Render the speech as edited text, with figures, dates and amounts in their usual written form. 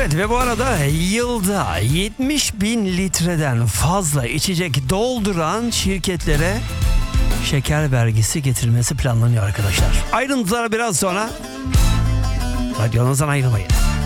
Evet ve bu arada yılda 70 bin litreden fazla içecek dolduran şirketlere şeker vergisi getirilmesi planlanıyor arkadaşlar. Ayrıntılara biraz sonra. Radyonuzdan ayrılmayın.